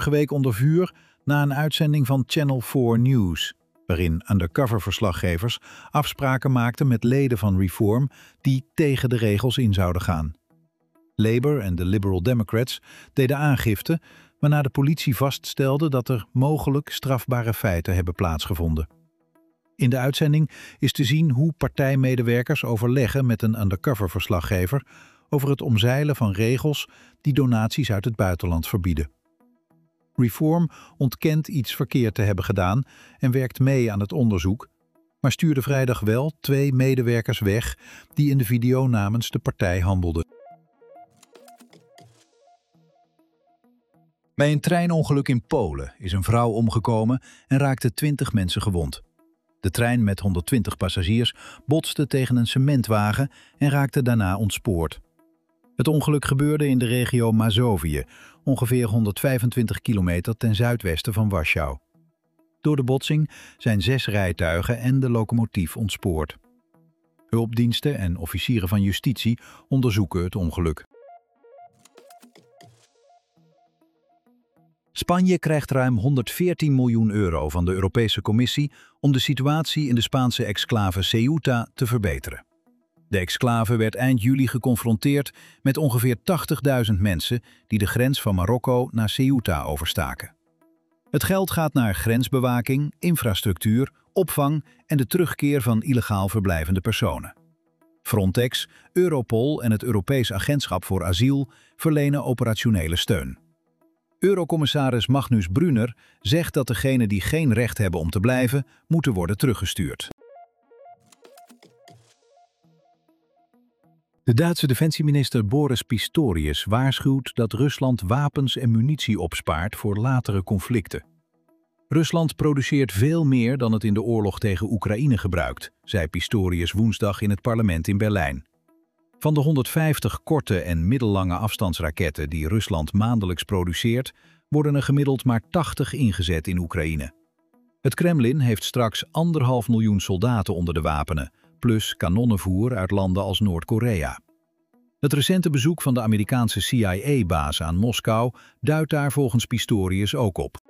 vorige week onder vuur na een uitzending van Channel 4 News, waarin undercover-verslaggevers afspraken maakten met leden van Reform die tegen de regels in zouden gaan. Labour en de Liberal Democrats deden aangifte, waarna de politie vaststelde dat er mogelijk strafbare feiten hebben plaatsgevonden. In de uitzending is te zien hoe partijmedewerkers overleggen met een undercover-verslaggever over het omzeilen van regels die donaties uit het buitenland verbieden. Reform ontkent iets verkeerd te hebben gedaan en werkt mee aan het onderzoek, maar stuurde vrijdag wel 2 medewerkers weg die in de video namens de partij handelden. Bij een treinongeluk in Polen is een vrouw omgekomen en raakten 20 mensen gewond. De trein met 120 passagiers botste tegen een cementwagen en raakte daarna ontspoord. Het ongeluk gebeurde in de regio Mazowië, ongeveer 125 kilometer ten zuidwesten van Warschau. Door de botsing zijn 6 rijtuigen en de locomotief ontspoord. Hulpdiensten en officieren van justitie onderzoeken het ongeluk. Spanje krijgt ruim 114 miljoen euro van de Europese Commissie om de situatie in de Spaanse exclave Ceuta te verbeteren. De exclave werd eind juli geconfronteerd met ongeveer 80.000 mensen die de grens van Marokko naar Ceuta overstaken. Het geld gaat naar grensbewaking, infrastructuur, opvang en de terugkeer van illegaal verblijvende personen. Frontex, Europol en het Europees Agentschap voor Asiel verlenen operationele steun. Eurocommissaris Magnus Brunner zegt dat degenen die geen recht hebben om te blijven, moeten worden teruggestuurd. De Duitse defensieminister Boris Pistorius waarschuwt dat Rusland wapens en munitie opspaart voor latere conflicten. Rusland produceert veel meer dan het in de oorlog tegen Oekraïne gebruikt, zei Pistorius woensdag in het parlement in Berlijn. Van de 150 korte en middellange afstandsraketten die Rusland maandelijks produceert, worden er gemiddeld maar 80 ingezet in Oekraïne. Het Kremlin heeft straks 1,5 miljoen soldaten onder de wapenen, plus kanonnenvoer uit landen als Noord-Korea. Het recente bezoek van de Amerikaanse CIA-baas aan Moskou duidt daar volgens Pistorius ook op.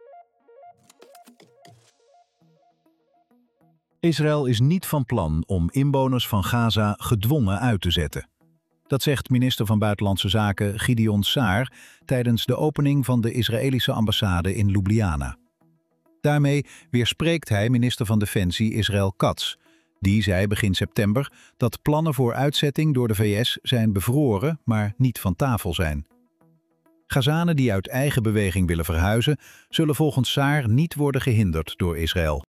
Israël is niet van plan om inwoners van Gaza gedwongen uit te zetten. Dat zegt minister van Buitenlandse Zaken Gideon Saar tijdens de opening van de Israëlische ambassade in Ljubljana. Daarmee weerspreekt hij minister van Defensie Israël Katz. Die zei begin september dat plannen voor uitzetting door de VS zijn bevroren, maar niet van tafel zijn. Gazanen die uit eigen beweging willen verhuizen, zullen volgens Saar niet worden gehinderd door Israël.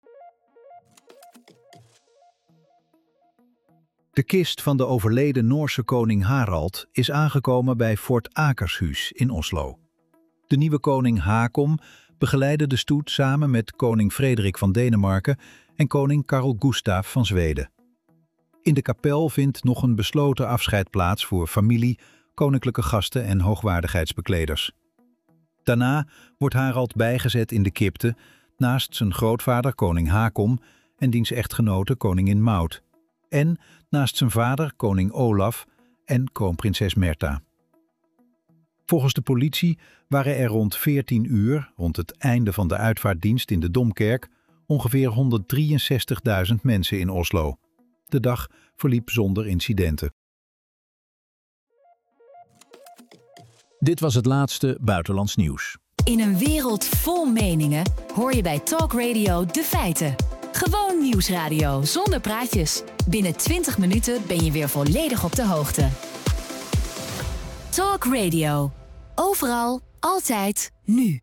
De kist van de overleden Noorse koning Harald is aangekomen bij Fort Akershus in Oslo. De nieuwe koning Haakon begeleidde de stoet samen met koning Frederik van Denemarken en koning Carl Gustaf van Zweden. In de kapel vindt nog een besloten afscheid plaats voor familie, koninklijke gasten en hoogwaardigheidsbekleders. Daarna wordt Harald bijgezet in de crypte naast zijn grootvader koning Haakon en diens echtgenote koningin Maud. En naast zijn vader koning Olaf en kroonprinses Märtha. Volgens de politie waren er rond 14 uur, rond het einde van de uitvaartdienst in de Domkerk, ongeveer 163.000 mensen in Oslo. De dag verliep zonder incidenten. Dit was het laatste buitenlands nieuws. In een wereld vol meningen hoor je bij Talk Radio de feiten. Gewoon nieuwsradio zonder praatjes. Binnen 20 minuten ben je weer volledig op de hoogte. Talk Radio. Overal, altijd, nu.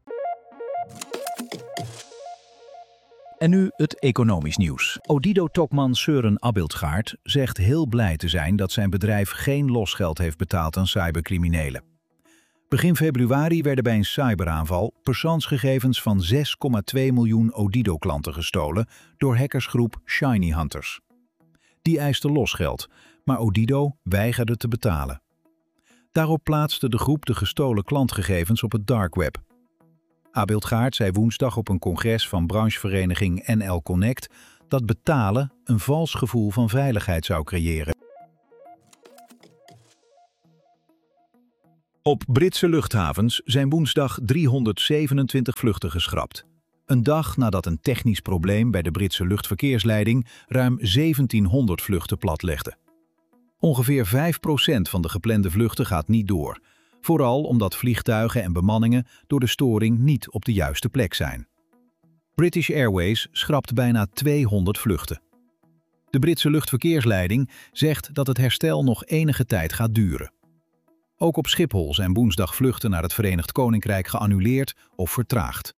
En nu het economisch nieuws. Odido-topman Søren Abildgaard zegt heel blij te zijn dat zijn bedrijf geen losgeld heeft betaald aan cybercriminelen. Begin februari werden bij een cyberaanval persoonsgegevens van 6,2 miljoen Odido-klanten gestolen door hackersgroep Shiny Hunters. Die eiste losgeld, maar Odido weigerde te betalen. Daarop plaatste de groep de gestolen klantgegevens op het dark web. Abildgaard zei woensdag op een congres van branchevereniging NL Connect dat betalen een vals gevoel van veiligheid zou creëren. Op Britse luchthavens zijn woensdag 327 vluchten geschrapt. Een dag nadat een technisch probleem bij de Britse luchtverkeersleiding ruim 1700 vluchten platlegde. Ongeveer 5% van de geplande vluchten gaat niet door. Vooral omdat vliegtuigen en bemanningen door de storing niet op de juiste plek zijn. British Airways schrapt bijna 200 vluchten. De Britse luchtverkeersleiding zegt dat het herstel nog enige tijd gaat duren. Ook op Schiphol zijn woensdag vluchten naar het Verenigd Koninkrijk geannuleerd of vertraagd.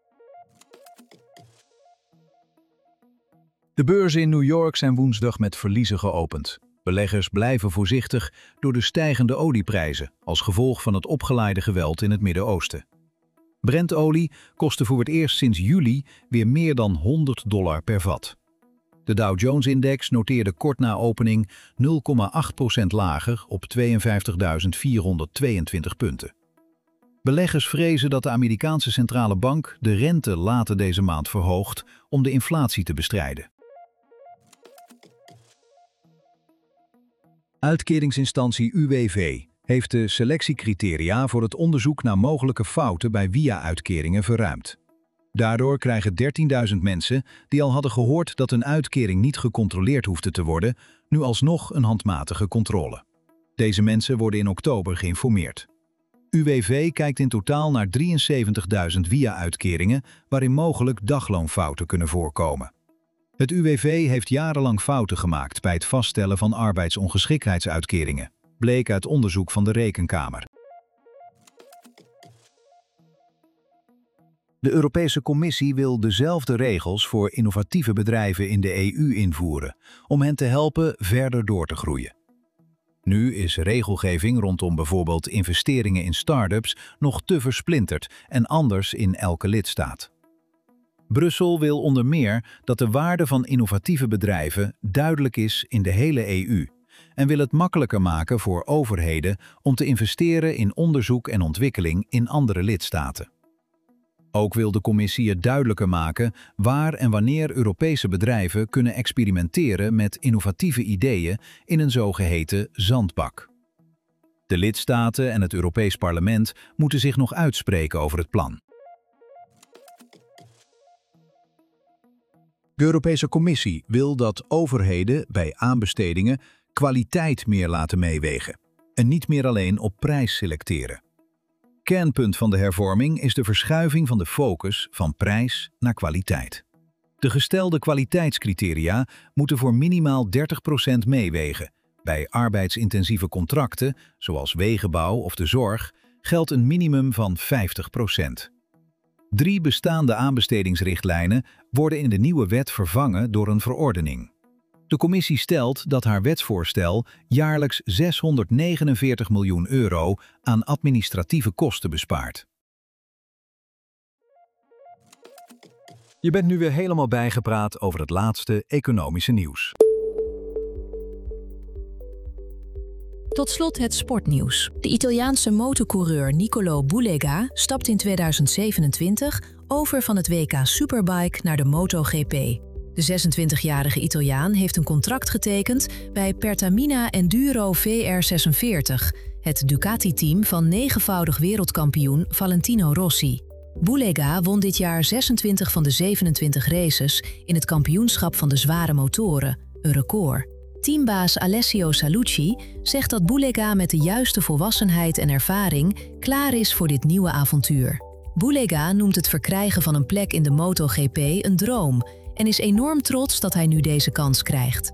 De beurzen in New York zijn woensdag met verliezen geopend. Beleggers blijven voorzichtig door de stijgende olieprijzen als gevolg van het opgeleide geweld in het Midden-Oosten. Brentolie kostte voor het eerst sinds juli weer meer dan $100 per vat. De Dow Jones-index noteerde kort na opening 0,8% lager op 52.422 punten. Beleggers vrezen dat de Amerikaanse centrale bank de rente later deze maand verhoogt om de inflatie te bestrijden. Uitkeringsinstantie UWV heeft de selectiecriteria voor het onderzoek naar mogelijke fouten bij via-uitkeringen verruimd. Daardoor krijgen 13.000 mensen die al hadden gehoord dat een uitkering niet gecontroleerd hoefde te worden, nu alsnog een handmatige controle. Deze mensen worden in oktober geïnformeerd. UWV kijkt in totaal naar 73.000 via-uitkeringen waarin mogelijk dagloonfouten kunnen voorkomen. Het UWV heeft jarenlang fouten gemaakt bij het vaststellen van arbeidsongeschiktheidsuitkeringen, bleek uit onderzoek van de Rekenkamer. De Europese Commissie wil dezelfde regels voor innovatieve bedrijven in de EU invoeren, om hen te helpen verder door te groeien. Nu is regelgeving rondom bijvoorbeeld investeringen in start-ups nog te versplinterd en anders in elke lidstaat. Brussel wil onder meer dat de waarde van innovatieve bedrijven duidelijk is in de hele EU en wil het makkelijker maken voor overheden om te investeren in onderzoek en ontwikkeling in andere lidstaten. Ook wil de Commissie het duidelijker maken waar en wanneer Europese bedrijven kunnen experimenteren met innovatieve ideeën in een zogeheten zandbak. De lidstaten en het Europees Parlement moeten zich nog uitspreken over het plan. De Europese Commissie wil dat overheden bij aanbestedingen kwaliteit meer laten meewegen en niet meer alleen op prijs selecteren. Kernpunt van de hervorming is de verschuiving van de focus van prijs naar kwaliteit. De gestelde kwaliteitscriteria moeten voor minimaal 30% meewegen. Bij arbeidsintensieve contracten, zoals wegenbouw of de zorg, geldt een minimum van 50%. 3 bestaande aanbestedingsrichtlijnen worden in de nieuwe wet vervangen door een verordening. De commissie stelt dat haar wetsvoorstel jaarlijks €649 miljoen aan administratieve kosten bespaart. Je bent nu weer helemaal bijgepraat over het laatste economische nieuws. Tot slot het sportnieuws. De Italiaanse motorcoureur Niccolò Bulega stapt in 2027 over van het WK Superbike naar de MotoGP. De 26-jarige Italiaan heeft een contract getekend bij Pertamina Enduro VR46, het Ducati-team van 9-voudig wereldkampioen Valentino Rossi. Bulega won dit jaar 26 van de 27 races in het kampioenschap van de zware motoren, een record. Teambaas Alessio Salucci zegt dat Bulega met de juiste volwassenheid en ervaring klaar is voor dit nieuwe avontuur. Bulega noemt het verkrijgen van een plek in de MotoGP een droom en is enorm trots dat hij nu deze kans krijgt.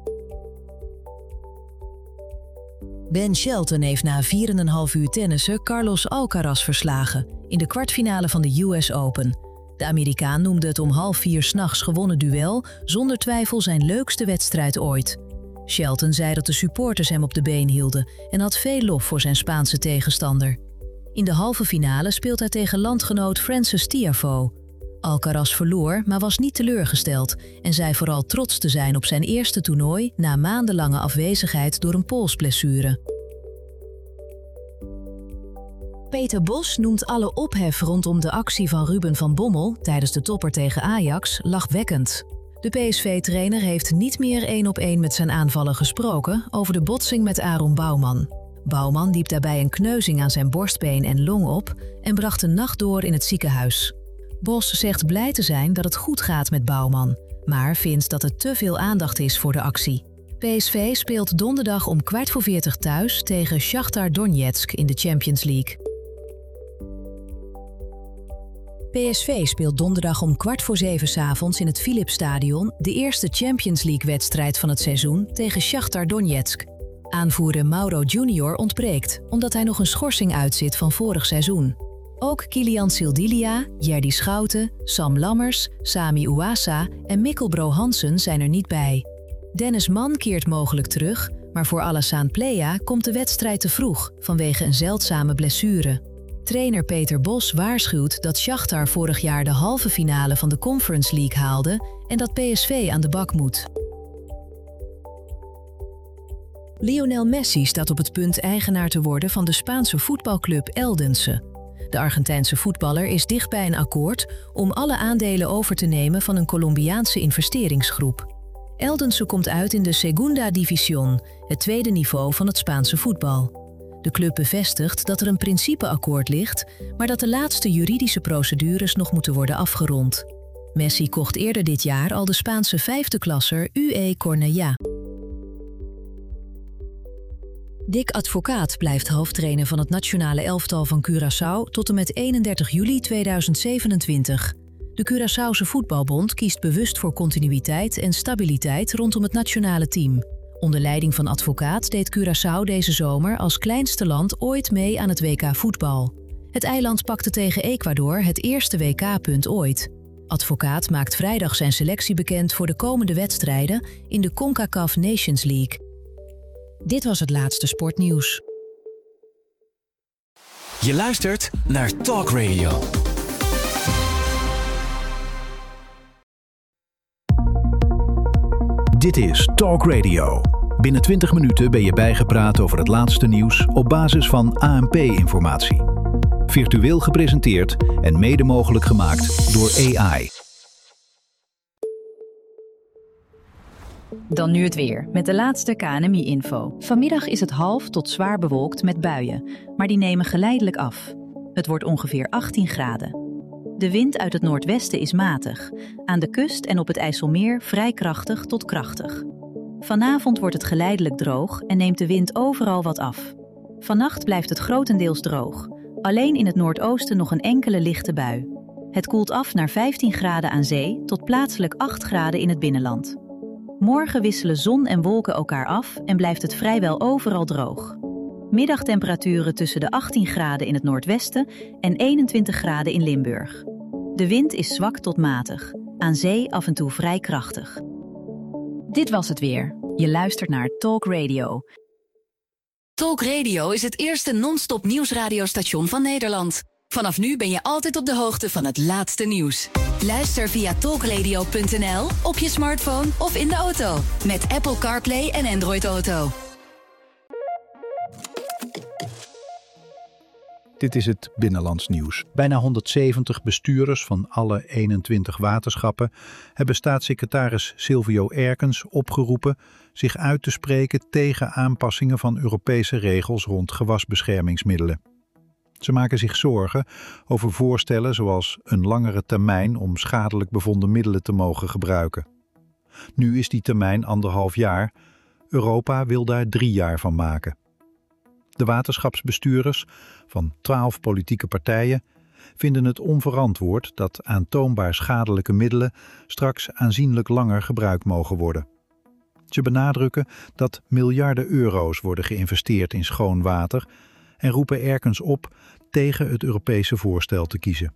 Ben Shelton heeft na 4,5 uur tennissen Carlos Alcaraz verslagen in de kwartfinale van de US Open. De Amerikaan noemde het om 3:30 'nachts gewonnen duel zonder twijfel zijn leukste wedstrijd ooit. Shelton zei dat de supporters hem op de been hielden en had veel lof voor zijn Spaanse tegenstander. In de halve finale speelt hij tegen landgenoot Frances Tiafoe. Alcaraz verloor, maar was niet teleurgesteld en zei vooral trots te zijn op zijn eerste toernooi na maandenlange afwezigheid door een polsblessure. Peter Bos noemt alle ophef rondom de actie van Ruben van Bommel tijdens de topper tegen Ajax lachwekkend. De PSV-trainer heeft niet meer 1-op-1 met zijn aanvaller gesproken over de botsing met Aaron Bouwman. Bouwman liep daarbij een kneuzing aan zijn borstbeen en long op en bracht de nacht door in het ziekenhuis. Bos zegt blij te zijn dat het goed gaat met Bouwman, maar vindt dat er te veel aandacht is voor de actie. PSV speelt donderdag om 15:15 thuis tegen Shakhtar Donetsk in de Champions League. PSV speelt donderdag om 6:15 'avonds in het Philipsstadion de eerste Champions League-wedstrijd van het seizoen tegen Shakhtar Donetsk. Aanvoerder Mauro Junior ontbreekt, omdat hij nog een schorsing uitzit van vorig seizoen. Ook Kilian Sildilia, Jerdy Schouten, Sam Lammers, Sami Ouassa en Mikkel Bro Hansen zijn er niet bij. Dennis Mann keert mogelijk terug, maar voor Alassane Plea komt de wedstrijd te vroeg vanwege een zeldzame blessure. Trainer Peter Bos waarschuwt dat Shakhtar vorig jaar de halve finale van de Conference League haalde en dat PSV aan de bak moet. Lionel Messi staat op het punt eigenaar te worden van de Spaanse voetbalclub Eldense. De Argentijnse voetballer is dicht bij een akkoord om alle aandelen over te nemen van een Colombiaanse investeringsgroep. Eldense komt uit in de Segunda División, het tweede niveau van het Spaanse voetbal. De club bevestigt dat er een principeakkoord ligt, maar dat de laatste juridische procedures nog moeten worden afgerond. Messi kocht eerder dit jaar al de Spaanse vijfde klasser UE Cornellà. Dick Advocaat blijft hoofdtrainer van het nationale elftal van Curaçao tot en met 31 juli 2027. De Curaçaose Voetbalbond kiest bewust voor continuïteit en stabiliteit rondom het nationale team. Onder leiding van Advocaat deed Curaçao deze zomer als kleinste land ooit mee aan het WK voetbal. Het eiland pakte tegen Ecuador het eerste WK-punt ooit. Advocaat maakt vrijdag zijn selectie bekend voor de komende wedstrijden in de CONCACAF Nations League. Dit was het laatste sportnieuws. Je luistert naar Talk Radio. Dit is Talk Radio. Binnen 20 minuten ben je bijgepraat over het laatste nieuws op basis van ANP-informatie. Virtueel gepresenteerd en mede mogelijk gemaakt door AI. Dan nu het weer, met de laatste KNMI-info. Vanmiddag is het half tot zwaar bewolkt met buien, maar die nemen geleidelijk af. Het wordt ongeveer 18 graden. De wind uit het noordwesten is matig. Aan de kust en op het IJsselmeer vrij krachtig tot krachtig. Vanavond wordt het geleidelijk droog en neemt de wind overal wat af. Vannacht blijft het grotendeels droog. Alleen in het noordoosten nog een enkele lichte bui. Het koelt af naar 15 graden aan zee tot plaatselijk 8 graden in het binnenland. Morgen wisselen zon en wolken elkaar af en blijft het vrijwel overal droog. Middagtemperaturen tussen de 18 graden in het noordwesten en 21 graden in Limburg. De wind is zwak tot matig, aan zee af en toe vrij krachtig. Dit was het weer. Je luistert naar Talk Radio. Talk Radio is het eerste non-stop nieuwsradiostation van Nederland. Vanaf nu ben je altijd op de hoogte van het laatste nieuws. Luister via talkradio.nl, op je smartphone of in de auto. Met Apple CarPlay en Android Auto. Dit is het Binnenlands nieuws. Bijna 170 bestuurders van alle 21 waterschappen hebben staatssecretaris Silvio Erkens opgeroepen zich uit te spreken tegen aanpassingen van Europese regels rond gewasbeschermingsmiddelen. Ze maken zich zorgen over voorstellen zoals een langere termijn om schadelijk bevonden middelen te mogen gebruiken. Nu is die termijn 1,5 jaar. Europa wil daar 3 jaar van maken. De waterschapsbestuurders van 12 politieke partijen vinden het onverantwoord dat aantoonbaar schadelijke middelen straks aanzienlijk langer gebruikt mogen worden. Ze benadrukken dat miljarden euro's worden geïnvesteerd in schoon water en roepen Erkens op tegen het Europese voorstel te kiezen.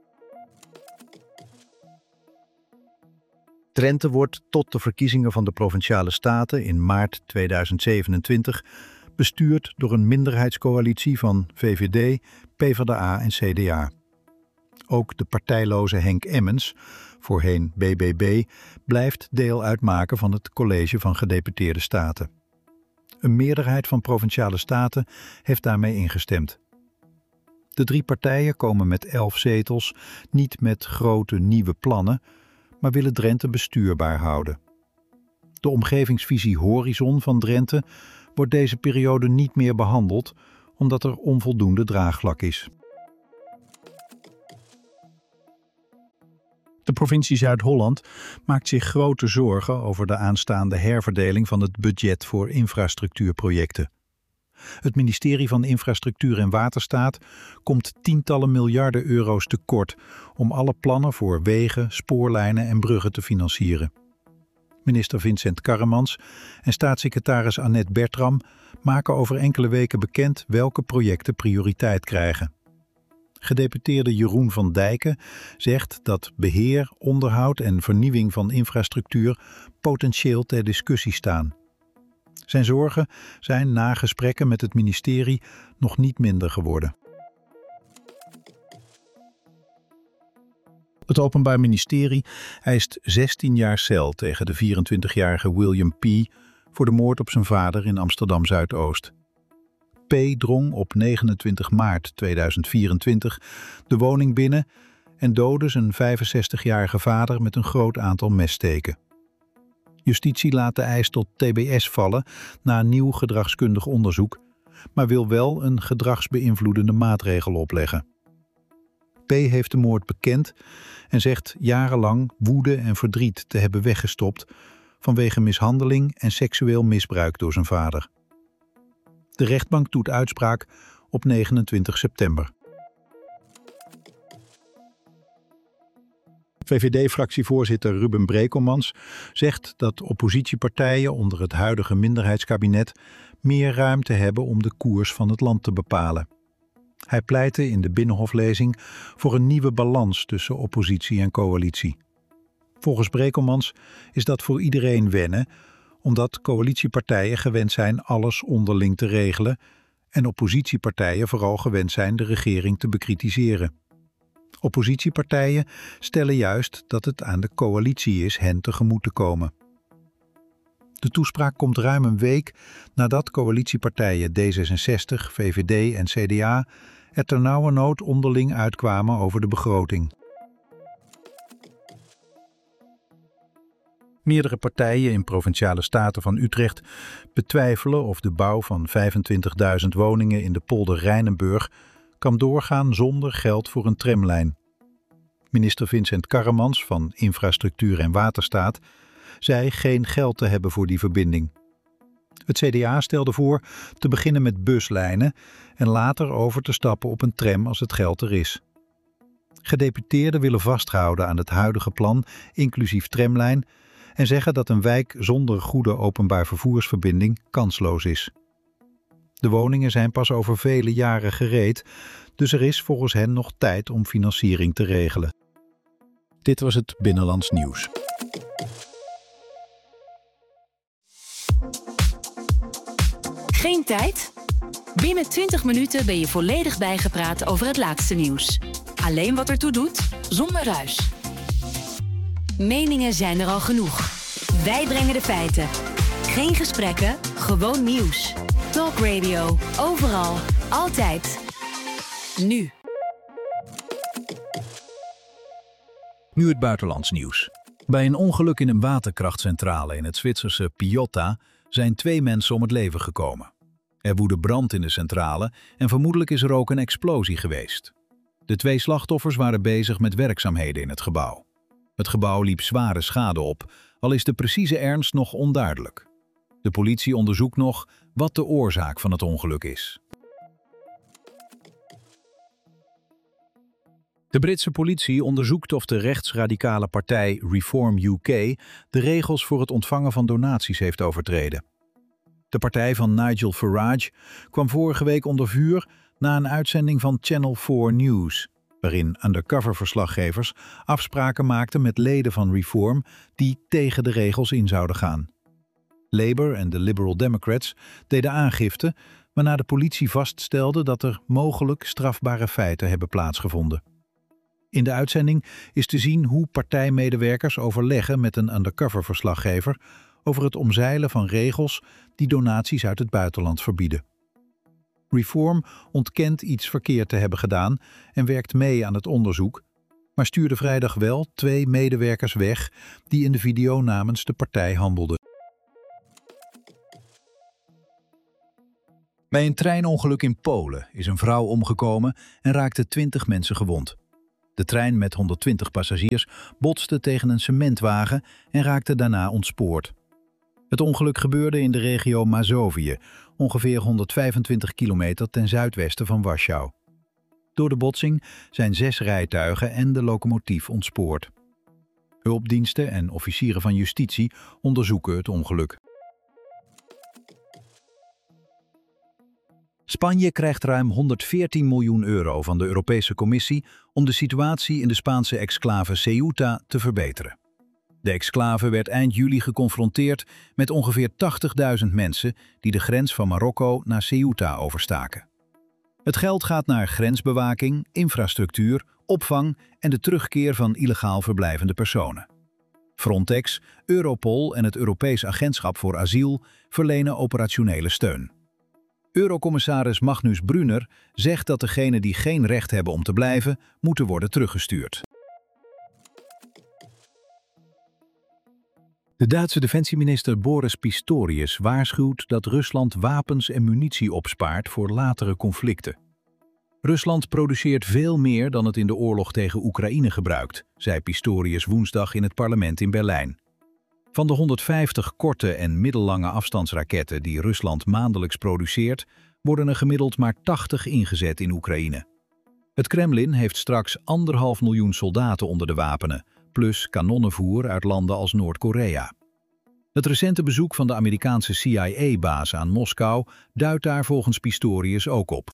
Drenthe wordt tot de verkiezingen van de Provinciale Staten in maart 2027 bestuurd door een minderheidscoalitie van VVD, PvdA en CDA. Ook de partijloze Henk Emmens, voorheen BBB, blijft deel uitmaken van het College van Gedeputeerde Staten. Een meerderheid van Provinciale Staten heeft daarmee ingestemd. De 3 partijen komen met 11 zetels, niet met grote nieuwe plannen, maar willen Drenthe bestuurbaar houden. De omgevingsvisie Horizon van Drenthe wordt deze periode niet meer behandeld, omdat er onvoldoende draagvlak is. De provincie Zuid-Holland maakt zich grote zorgen over de aanstaande herverdeling van het budget voor infrastructuurprojecten. Het ministerie van Infrastructuur en Waterstaat komt tientallen miljarden euro's tekort om alle plannen voor wegen, spoorlijnen en bruggen te financieren. Minister Vincent Karremans en staatssecretaris Annette Bertram maken over enkele weken bekend welke projecten prioriteit krijgen. Gedeputeerde Jeroen van Dijken zegt dat beheer, onderhoud en vernieuwing van infrastructuur potentieel ter discussie staan. Zijn zorgen zijn na gesprekken met het ministerie nog niet minder geworden. Het Openbaar Ministerie eist 16 jaar cel tegen de 24-jarige William P. voor de moord op zijn vader in Amsterdam-Zuidoost. P. drong op 29 maart 2024 de woning binnen en doodde zijn 65-jarige vader met een groot aantal messteken. Justitie laat de eis tot TBS vallen na een nieuw gedragskundig onderzoek, maar wil wel een gedragsbeïnvloedende maatregel opleggen. P. heeft de moord bekend en zegt jarenlang woede en verdriet te hebben weggestopt vanwege mishandeling en seksueel misbruik door zijn vader. De rechtbank doet uitspraak op 29 september. VVD-fractievoorzitter Ruben Brekelmans zegt dat oppositiepartijen onder het huidige minderheidskabinet meer ruimte hebben om de koers van het land te bepalen. Hij pleitte in de Binnenhoflezing voor een nieuwe balans tussen oppositie en coalitie. Volgens Brekelmans is dat voor iedereen wennen, omdat coalitiepartijen gewend zijn alles onderling te regelen en oppositiepartijen vooral gewend zijn de regering te bekritiseren. Oppositiepartijen stellen juist dat het aan de coalitie is hen tegemoet te komen. De toespraak komt ruim een week nadat coalitiepartijen D66, VVD en CDA er ternauwernood onderling uitkwamen over de begroting. Meerdere partijen in Provinciale Staten van Utrecht betwijfelen of de bouw van 25.000 woningen in de polder Rijnenburg kan doorgaan zonder geld voor een tramlijn. Minister Vincent Karremans van Infrastructuur en Waterstaat zei geen geld te hebben voor die verbinding. Het CDA stelde voor te beginnen met buslijnen en later over te stappen op een tram als het geld er is. Gedeputeerden willen vasthouden aan het huidige plan, inclusief tramlijn, en zeggen dat een wijk zonder goede openbaar vervoersverbinding kansloos is. De woningen zijn pas over vele jaren gereed, dus er is volgens hen nog tijd om financiering te regelen. Dit was het Binnenlands Nieuws. Geen tijd? Binnen 20 minuten ben je volledig bijgepraat over het laatste nieuws. Alleen wat ertoe doet, zonder ruis. Meningen zijn er al genoeg. Wij brengen de feiten. Geen gesprekken, gewoon nieuws. Talk Radio, overal, altijd. Nu. Nu het buitenlands nieuws. Bij een ongeluk in een waterkrachtcentrale in het Zwitserse Piotta zijn 2 mensen om het leven gekomen. Er woedde brand in de centrale en vermoedelijk is er ook een explosie geweest. De 2 slachtoffers waren bezig met werkzaamheden in het gebouw. Het gebouw liep zware schade op, al is de precieze ernst nog onduidelijk. De politie onderzoekt nog wat de oorzaak van het ongeluk is. De Britse politie onderzoekt of de rechtsradicale partij Reform UK de regels voor het ontvangen van donaties heeft overtreden. De partij van Nigel Farage kwam vorige week onder vuur na een uitzending van Channel 4 News, waarin undercover-verslaggevers afspraken maakten met leden van Reform die tegen de regels in zouden gaan. Labour en de Liberal Democrats deden aangifte, waarna de politie vaststelde dat er mogelijk strafbare feiten hebben plaatsgevonden. In de uitzending is te zien hoe partijmedewerkers overleggen met een undercover-verslaggever over het omzeilen van regels die donaties uit het buitenland verbieden. Reform ontkent iets verkeerd te hebben gedaan en werkt mee aan het onderzoek, maar stuurde vrijdag wel 2 medewerkers weg die in de video namens de partij handelden. Bij een treinongeluk in Polen is een vrouw omgekomen en raakten 20 mensen gewond. De trein met 120 passagiers botste tegen een cementwagen en raakte daarna ontspoord. Het ongeluk gebeurde in de regio Mazowië, ongeveer 125 kilometer ten zuidwesten van Warschau. Door de botsing zijn 6 rijtuigen en de locomotief ontspoord. Hulpdiensten en officieren van justitie onderzoeken het ongeluk. Spanje krijgt ruim 114 miljoen euro van de Europese Commissie om de situatie in de Spaanse exclave Ceuta te verbeteren. De exclave werd eind juli geconfronteerd met ongeveer 80.000 mensen die de grens van Marokko naar Ceuta overstaken. Het geld gaat naar grensbewaking, infrastructuur, opvang en de terugkeer van illegaal verblijvende personen. Frontex, Europol en het Europees Agentschap voor Asiel verlenen operationele steun. Eurocommissaris Magnus Brunner zegt dat degenen die geen recht hebben om te blijven, moeten worden teruggestuurd. De Duitse defensieminister Boris Pistorius waarschuwt dat Rusland wapens en munitie opspaart voor latere conflicten. Rusland produceert veel meer dan het in de oorlog tegen Oekraïne gebruikt, zei Pistorius woensdag in het parlement in Berlijn. Van de 150 korte en middellange afstandsraketten die Rusland maandelijks produceert, worden er gemiddeld maar 80 ingezet in Oekraïne. Het Kremlin heeft straks 1,5 miljoen soldaten onder de wapenen, plus kanonnenvoer uit landen als Noord-Korea. Het recente bezoek van de Amerikaanse CIA-baas aan Moskou duidt daar volgens Pistorius ook op.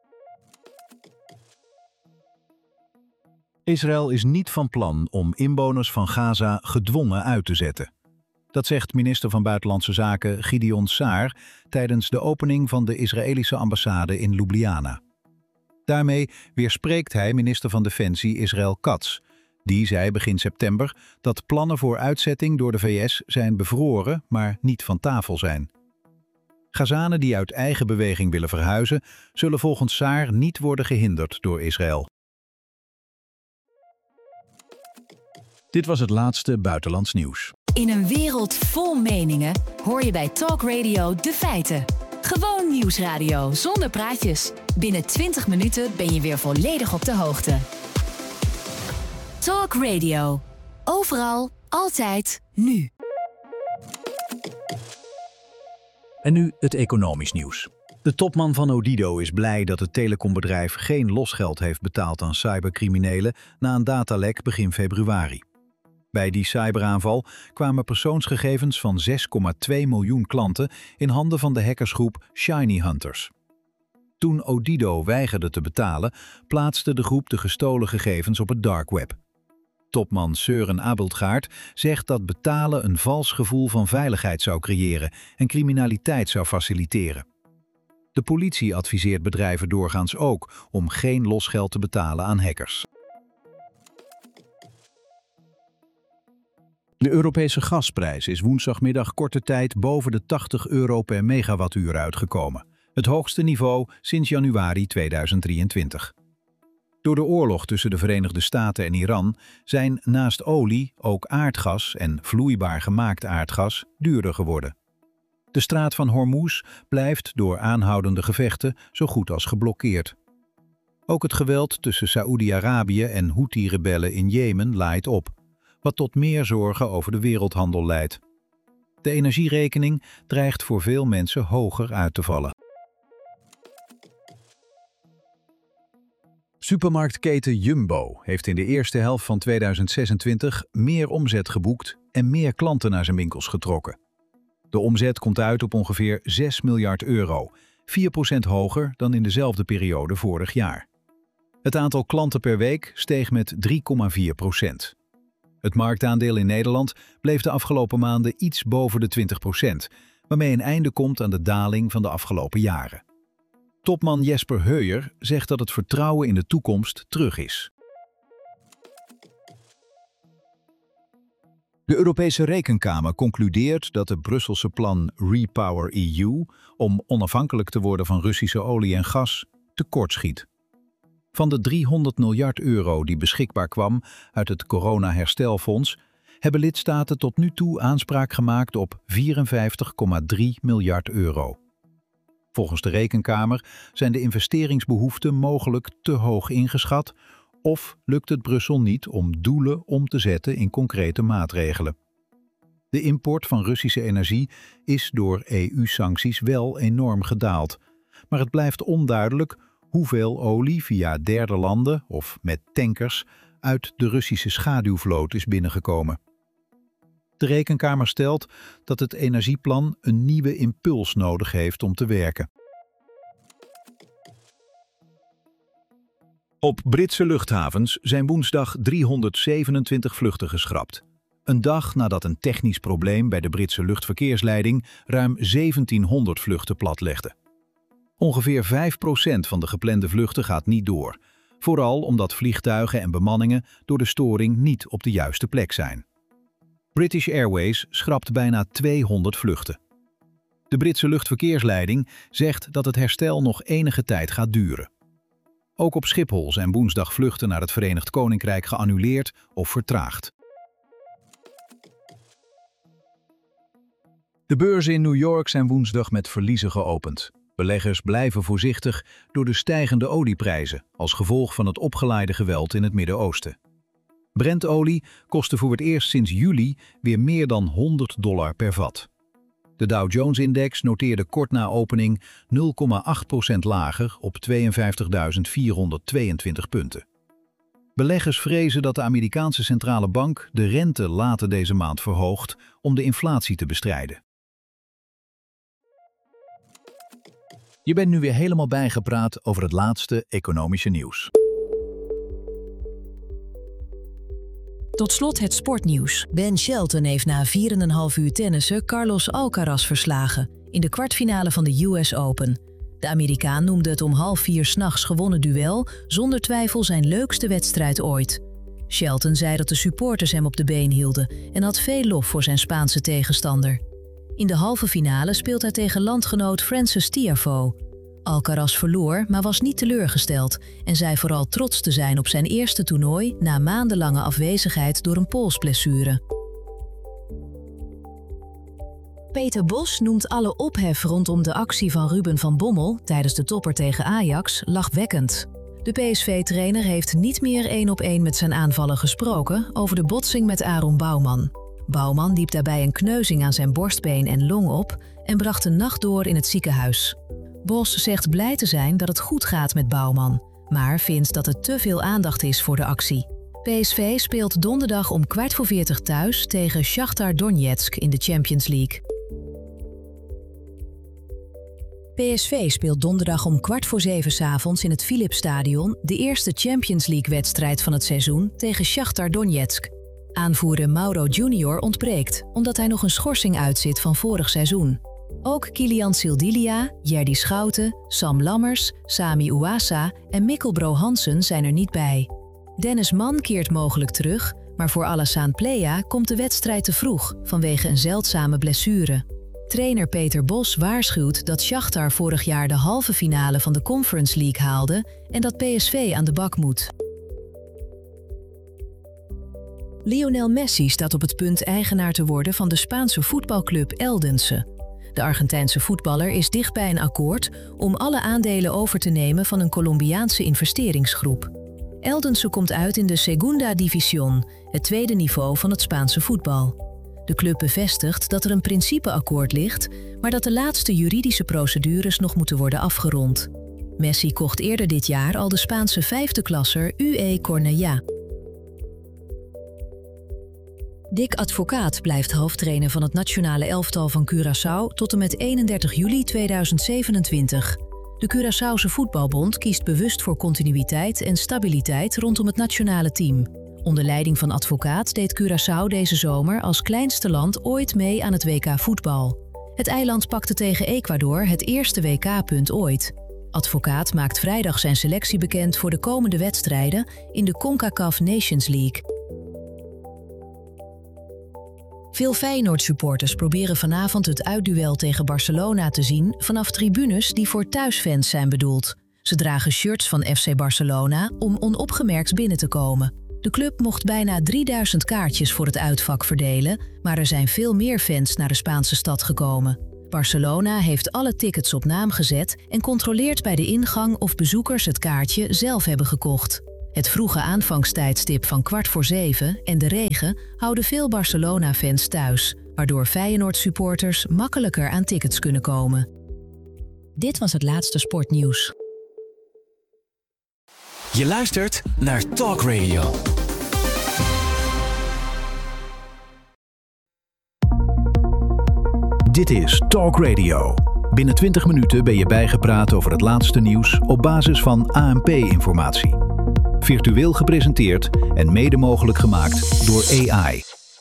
Israël is niet van plan om inwoners van Gaza gedwongen uit te zetten. Dat zegt minister van Buitenlandse Zaken Gideon Saar tijdens de opening van de Israëlische ambassade in Ljubljana. Daarmee weerspreekt hij minister van Defensie Israël Katz. Die zei begin september dat plannen voor uitzetting door de VS zijn bevroren, maar niet van tafel zijn. Gazanen die uit eigen beweging willen verhuizen, zullen volgens Saar niet worden gehinderd door Israël. Dit was het laatste buitenlands nieuws. In een wereld vol meningen hoor je bij Talk Radio de feiten. Gewoon nieuwsradio zonder praatjes. Binnen 20 minuten ben je weer volledig op de hoogte. Talk Radio. Overal, altijd, nu. En nu het economisch nieuws. De topman van Odido is blij dat het telecombedrijf geen losgeld heeft betaald aan cybercriminelen na een datalek begin februari. Bij die cyberaanval kwamen persoonsgegevens van 6,2 miljoen klanten in handen van de hackersgroep Shiny Hunters. Toen Odido weigerde te betalen, plaatste de groep de gestolen gegevens op het dark web. Topman Søren Abildgaard zegt dat betalen een vals gevoel van veiligheid zou creëren en criminaliteit zou faciliteren. De politie adviseert bedrijven doorgaans ook om geen losgeld te betalen aan hackers. De Europese gasprijs is woensdagmiddag korte tijd boven de €80 per megawattuur uitgekomen. Het hoogste niveau sinds januari 2023. Door de oorlog tussen de Verenigde Staten en Iran zijn naast olie ook aardgas en vloeibaar gemaakt aardgas duurder geworden. De straat van Hormuz blijft door aanhoudende gevechten zo goed als geblokkeerd. Ook het geweld tussen Saoedi-Arabië en Houthi-rebellen in Jemen laait op, wat tot meer zorgen over de wereldhandel leidt. De energierekening dreigt voor veel mensen hoger uit te vallen. Supermarktketen Jumbo heeft in de eerste helft van 2026 meer omzet geboekt en meer klanten naar zijn winkels getrokken. De omzet komt uit op ongeveer 6 miljard euro, 4% hoger dan in dezelfde periode vorig jaar. Het aantal klanten per week steeg met 3,4%. Het marktaandeel in Nederland bleef de afgelopen maanden iets boven de 20%, waarmee een einde komt aan de daling van de afgelopen jaren. Topman Jesper Heuyer zegt dat het vertrouwen in de toekomst terug is. De Europese Rekenkamer concludeert dat het Brusselse plan Repower EU om onafhankelijk te worden van Russische olie en gas tekortschiet. Van de 300 miljard euro die beschikbaar kwam uit het corona-herstelfonds, hebben lidstaten tot nu toe aanspraak gemaakt op 54,3 miljard euro. Volgens de Rekenkamer zijn de investeringsbehoeften mogelijk te hoog ingeschat of lukt het Brussel niet om doelen om te zetten in concrete maatregelen. De import van Russische energie is door EU-sancties wel enorm gedaald, maar het blijft onduidelijk hoeveel olie via derde landen of met tankers uit de Russische schaduwvloot is binnengekomen. De Rekenkamer stelt dat het energieplan een nieuwe impuls nodig heeft om te werken. Op Britse luchthavens zijn woensdag 327 vluchten geschrapt. Een dag nadat een technisch probleem bij de Britse luchtverkeersleiding ruim 1700 vluchten platlegde. Ongeveer 5% van de geplande vluchten gaat niet door, vooral omdat vliegtuigen en bemanningen door de storing niet op de juiste plek zijn. British Airways schrapt bijna 200 vluchten. De Britse luchtverkeersleiding zegt dat het herstel nog enige tijd gaat duren. Ook op Schiphol zijn woensdag vluchten naar het Verenigd Koninkrijk geannuleerd of vertraagd. De beurzen in New York zijn woensdag met verliezen geopend. Beleggers blijven voorzichtig door de stijgende olieprijzen als gevolg van het opgeleide geweld in het Midden-Oosten. Brentolie kostte voor het eerst sinds juli weer meer dan $100 per vat. De Dow Jones-index noteerde kort na opening 0,8% lager op 52.422 punten. Beleggers vrezen dat de Amerikaanse centrale bank de rente later deze maand verhoogt om de inflatie te bestrijden. Je bent nu weer helemaal bijgepraat over het laatste economische nieuws. Tot slot het sportnieuws. Ben Shelton heeft na 4,5 uur tennissen Carlos Alcaraz verslagen in de kwartfinale van de US Open. De Amerikaan noemde het om 3:30 'nachts gewonnen duel zonder twijfel zijn leukste wedstrijd ooit. Shelton zei dat de supporters hem op de been hielden en had veel lof voor zijn Spaanse tegenstander. In de halve finale speelt hij tegen landgenoot Frances Tiafoe. Alcaraz verloor, maar was niet teleurgesteld en zei vooral trots te zijn op zijn eerste toernooi na maandenlange afwezigheid door een polsblessure. Peter Bos noemt alle ophef rondom de actie van Ruben van Bommel tijdens de topper tegen Ajax lachwekkend. De PSV-trainer heeft niet meer 1-op-1 met zijn aanvaller gesproken over de botsing met Aaron Bouwman. Bouwman liep daarbij een kneuzing aan zijn borstbeen en long op en bracht de nacht door in het ziekenhuis. Bos zegt blij te zijn dat het goed gaat met Bouwman, maar vindt dat er te veel aandacht is voor de actie. PSV speelt donderdag om 15:45 thuis tegen Shakhtar Donetsk in de Champions League. PSV speelt donderdag om 6:15 'avonds in het Philipsstadion de eerste Champions League-wedstrijd van het seizoen tegen Shakhtar Donetsk. Aanvoerder Mauro Junior ontbreekt, omdat hij nog een schorsing uitzit van vorig seizoen. Ook Kilian Sildilia, Jerdy Schouten, Sam Lammers, Sami Ouassa en Mikkel Bro Hansen zijn er niet bij. Dennis Mann keert mogelijk terug, maar voor Alassane Plea komt de wedstrijd te vroeg vanwege een zeldzame blessure. Trainer Peter Bos waarschuwt dat Shakhtar vorig jaar de halve finale van de Conference League haalde en dat PSV aan de bak moet. Lionel Messi staat op het punt eigenaar te worden van de Spaanse voetbalclub Eldense. De Argentijnse voetballer is dicht bij een akkoord om alle aandelen over te nemen van een Colombiaanse investeringsgroep. Eldense komt uit in de Segunda División, het tweede niveau van het Spaanse voetbal. De club bevestigt dat er een principeakkoord ligt, maar dat de laatste juridische procedures nog moeten worden afgerond. Messi kocht eerder dit jaar al de Spaanse vijfde klasser UE Cornellà. Dick Advocaat blijft hoofdtrainer van het nationale elftal van Curaçao tot en met 31 juli 2027. De Curaçaose Voetbalbond kiest bewust voor continuïteit en stabiliteit rondom het nationale team. Onder leiding van Advocaat deed Curaçao deze zomer als kleinste land ooit mee aan het WK voetbal. Het eiland pakte tegen Ecuador het eerste WK-punt ooit. Advocaat maakt vrijdag zijn selectie bekend voor de komende wedstrijden in de CONCACAF Nations League. Veel Feyenoord-supporters proberen vanavond het uitduel tegen Barcelona te zien vanaf tribunes die voor thuisfans zijn bedoeld. Ze dragen shirts van FC Barcelona om onopgemerkt binnen te komen. De club mocht bijna 3000 kaartjes voor het uitvak verdelen, maar er zijn veel meer fans naar de Spaanse stad gekomen. Barcelona heeft alle tickets op naam gezet en controleert bij de ingang of bezoekers het kaartje zelf hebben gekocht. Het vroege aanvangstijdstip van 6:15 en de regen houden veel Barcelona-fans thuis, waardoor Feyenoord-supporters makkelijker aan tickets kunnen komen. Dit was het laatste sportnieuws. Je luistert naar Talk Radio. Dit is Talk Radio. Binnen 20 minuten ben je bijgepraat over het laatste nieuws op basis van ANP-informatie. Virtueel gepresenteerd en mede mogelijk gemaakt door AI.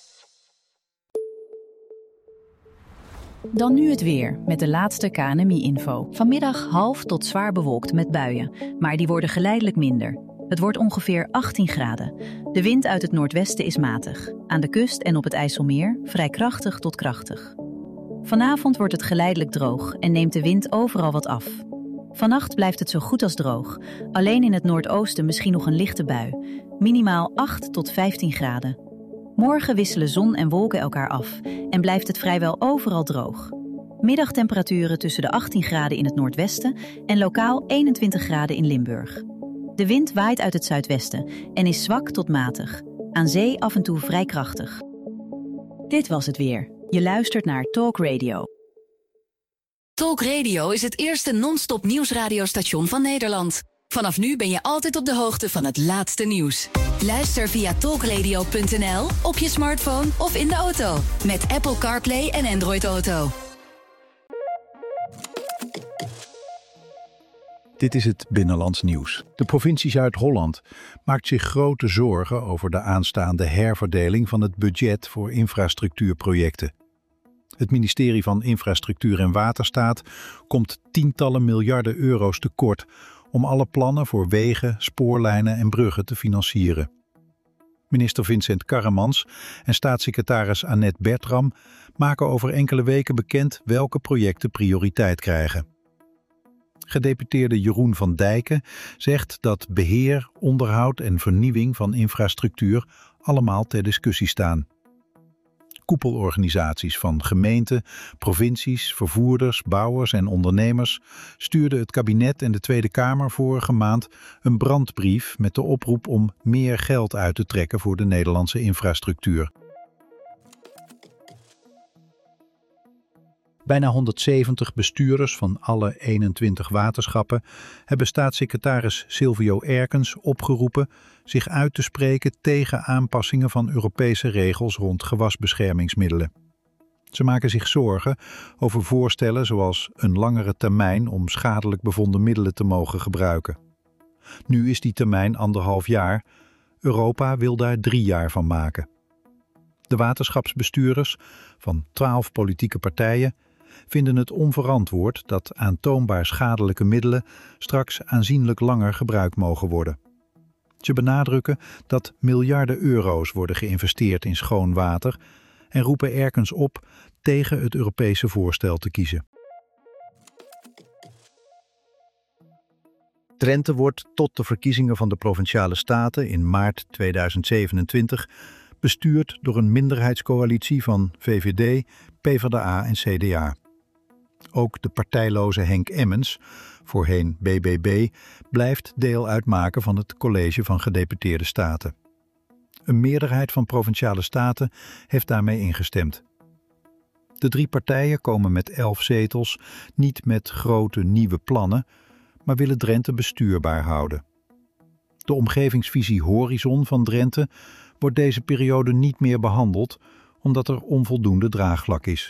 Dan nu het weer, met de laatste KNMI-info. Vanmiddag half tot zwaar bewolkt met buien, maar die worden geleidelijk minder. Het wordt ongeveer 18 graden. De wind uit het noordwesten is matig. Aan de kust en op het IJsselmeer vrij krachtig tot krachtig. Vanavond wordt het geleidelijk droog en neemt de wind overal wat af. Vannacht blijft het zo goed als droog. Alleen in het noordoosten misschien nog een lichte bui. Minimaal 8 tot 15 graden. Morgen wisselen zon en wolken elkaar af en blijft het vrijwel overal droog. Middagtemperaturen tussen de 18 graden in het noordwesten en lokaal 21 graden in Limburg. De wind waait uit het zuidwesten en is zwak tot matig. Aan zee af en toe vrij krachtig. Dit was het weer. Je luistert naar Talk Radio. Talk Radio is het eerste non-stop nieuwsradiostation van Nederland. Vanaf nu ben je altijd op de hoogte van het laatste nieuws. Luister via talkradio.nl, op je smartphone of in de auto. Met Apple CarPlay en Android Auto. Dit is het Binnenlands nieuws. De provincie Zuid-Holland maakt zich grote zorgen over de aanstaande herverdeling van het budget voor infrastructuurprojecten. Het ministerie van Infrastructuur en Waterstaat komt tientallen miljarden euro's tekort om alle plannen voor wegen, spoorlijnen en bruggen te financieren. Minister Vincent Karremans en staatssecretaris Annette Bertram maken over enkele weken bekend welke projecten prioriteit krijgen. Gedeputeerde Jeroen van Dijken zegt dat beheer, onderhoud en vernieuwing van infrastructuur allemaal ter discussie staan. Koepelorganisaties van gemeenten, provincies, vervoerders, bouwers en ondernemers stuurden het kabinet en de Tweede Kamer vorige maand een brandbrief met de oproep om meer geld uit te trekken voor de Nederlandse infrastructuur. Bijna 170 bestuurders van alle 21 waterschappen hebben staatssecretaris Silvio Erkens opgeroepen zich uit te spreken tegen aanpassingen van Europese regels rond gewasbeschermingsmiddelen. Ze maken zich zorgen over voorstellen zoals een langere termijn om schadelijk bevonden middelen te mogen gebruiken. Nu is die termijn 1,5 jaar. Europa wil daar 3 jaar van maken. De waterschapsbestuurders van 12 politieke partijen vinden het onverantwoord dat aantoonbaar schadelijke middelen straks aanzienlijk langer gebruikt mogen worden. Ze benadrukken dat miljarden euro's worden geïnvesteerd in schoon water en roepen Erkens op tegen het Europese voorstel te kiezen. Drenthe wordt tot de verkiezingen van de Provinciale Staten in maart 2027 bestuurd door een minderheidscoalitie van VVD, PvdA en CDA. Ook de partijloze Henk Emmens, voorheen BBB, blijft deel uitmaken van het College van Gedeputeerde Staten. Een meerderheid van Provinciale Staten heeft daarmee ingestemd. De 3 partijen komen met 11 zetels niet met grote nieuwe plannen, maar willen Drenthe bestuurbaar houden. De omgevingsvisie Horizon van Drenthe wordt deze periode niet meer behandeld, omdat er onvoldoende draagvlak is.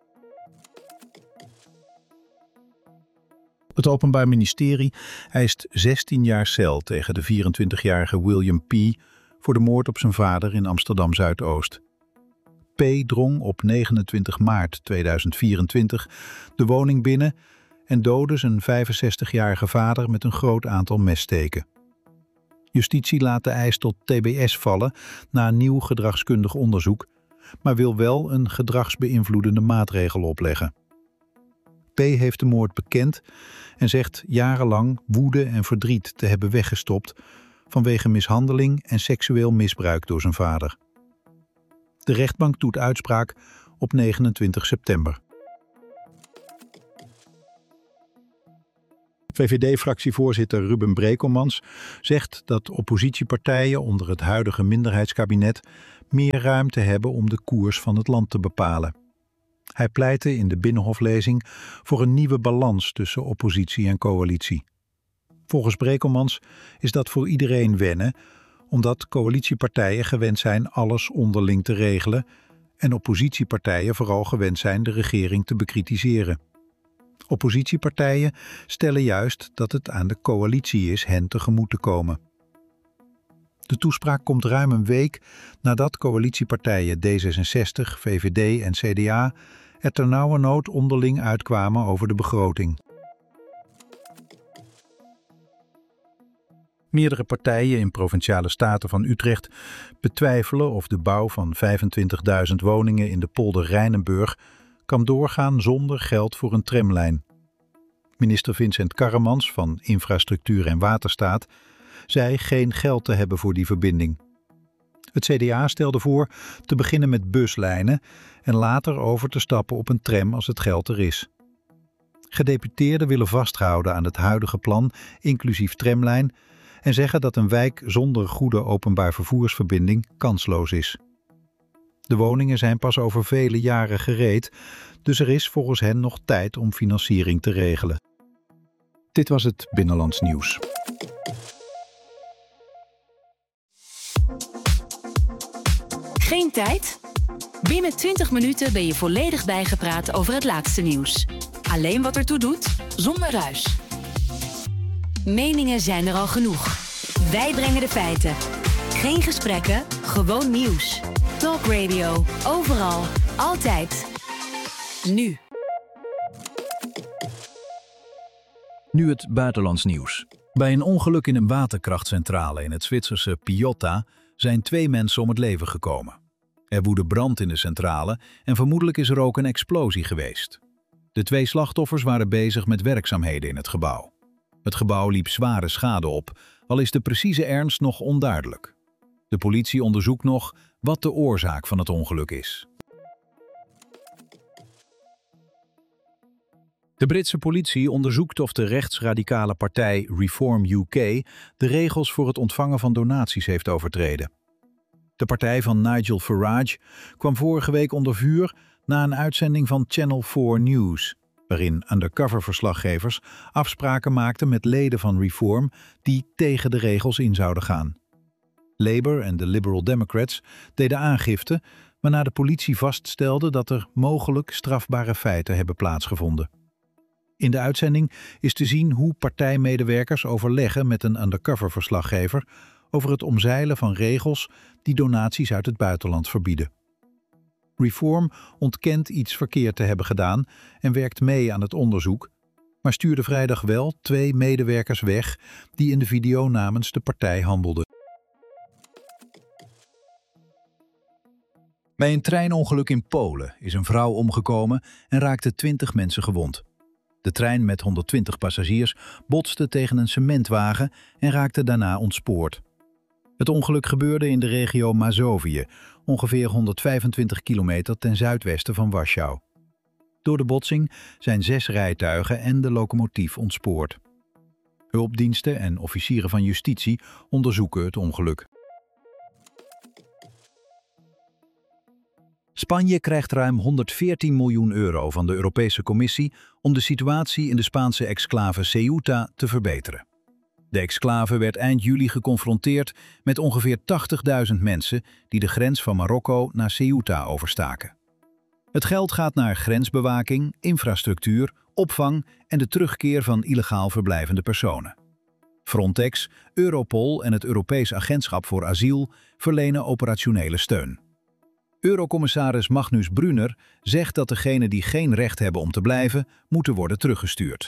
Het Openbaar Ministerie eist 16 jaar cel tegen de 24-jarige William P. voor de moord op zijn vader in Amsterdam-Zuidoost. P. drong op 29 maart 2024 de woning binnen en doodde zijn 65-jarige vader met een groot aantal messteken. Justitie laat de eis tot TBS vallen na een nieuw gedragskundig onderzoek, maar wil wel een gedragsbeïnvloedende maatregel opleggen. P. heeft de moord bekend en zegt jarenlang woede en verdriet te hebben weggestopt vanwege mishandeling en seksueel misbruik door zijn vader. De rechtbank doet uitspraak op 29 september. VVD-fractievoorzitter Ruben Brekelmans zegt dat oppositiepartijen onder het huidige minderheidskabinet meer ruimte hebben om de koers van het land te bepalen. Hij pleitte in de Binnenhoflezing voor een nieuwe balans tussen oppositie en coalitie. Volgens Brekelmans is dat voor iedereen wennen, omdat coalitiepartijen gewend zijn alles onderling te regelen en oppositiepartijen vooral gewend zijn de regering te bekritiseren. Oppositiepartijen stellen juist dat het aan de coalitie is hen tegemoet te komen. De toespraak komt ruim een week nadat coalitiepartijen D66, VVD en CDA er ternauwernood onderling uitkwamen over de begroting. Meerdere partijen in Provinciale Staten van Utrecht betwijfelen of de bouw van 25.000 woningen in de polder Rijnenburg kan doorgaan zonder geld voor een tramlijn. Minister Vincent Karremans van Infrastructuur en Waterstaat zei geen geld te hebben voor die verbinding. Het CDA stelde voor te beginnen met buslijnen en later over te stappen op een tram als het geld er is. Gedeputeerden willen vasthouden aan het huidige plan, inclusief tramlijn, en zeggen dat een wijk zonder goede openbaar vervoersverbinding kansloos is. De woningen zijn pas over vele jaren gereed, dus er is volgens hen nog tijd om financiering te regelen. Dit was het Binnenlands Nieuws. Geen tijd? Binnen 20 minuten ben je volledig bijgepraat over het laatste nieuws. Alleen wat ertoe doet, zonder ruis. Meningen zijn er al genoeg. Wij brengen de feiten. Geen gesprekken, gewoon nieuws. Talk Radio, overal, altijd. Nu. Nu het buitenlands nieuws. Bij een ongeluk in een waterkrachtcentrale in het Zwitserse Piotta zijn 2 mensen om het leven gekomen. Er woedde brand in de centrale en vermoedelijk is er ook een explosie geweest. De 2 slachtoffers waren bezig met werkzaamheden in het gebouw. Het gebouw liep zware schade op, al is de precieze ernst nog onduidelijk. De politie onderzoekt nog wat de oorzaak van het ongeluk is. De Britse politie onderzoekt of de rechtsradicale partij Reform UK de regels voor het ontvangen van donaties heeft overtreden. De partij van Nigel Farage kwam vorige week onder vuur na een uitzending van Channel 4 News, waarin undercover-verslaggevers afspraken maakten met leden van Reform die tegen de regels in zouden gaan. Labour en de Liberal Democrats deden aangifte, waarna de politie vaststelde dat er mogelijk strafbare feiten hebben plaatsgevonden. In de uitzending is te zien hoe partijmedewerkers overleggen met een undercover-verslaggever over het omzeilen van regels die donaties uit het buitenland verbieden. Reform ontkent iets verkeerd te hebben gedaan en werkt mee aan het onderzoek, maar stuurde vrijdag wel 2 medewerkers weg die in de video namens de partij handelden. Bij een treinongeluk in Polen is een vrouw omgekomen en raakten 20 mensen gewond. De trein met 120 passagiers botste tegen een cementwagen en raakte daarna ontspoord. Het ongeluk gebeurde in de regio Mazowië, ongeveer 125 kilometer ten zuidwesten van Warschau. Door de botsing zijn 6 rijtuigen en de locomotief ontspoord. Hulpdiensten en officieren van justitie onderzoeken het ongeluk. Spanje krijgt ruim 114 miljoen euro van de Europese Commissie om de situatie in de Spaanse exclave Ceuta te verbeteren. De exclave werd eind juli geconfronteerd met ongeveer 80.000 mensen die de grens van Marokko naar Ceuta overstaken. Het geld gaat naar grensbewaking, infrastructuur, opvang en de terugkeer van illegaal verblijvende personen. Frontex, Europol en het Europees Agentschap voor Asiel verlenen operationele steun. Eurocommissaris Magnus Brunner zegt dat degenen die geen recht hebben om te blijven, moeten worden teruggestuurd.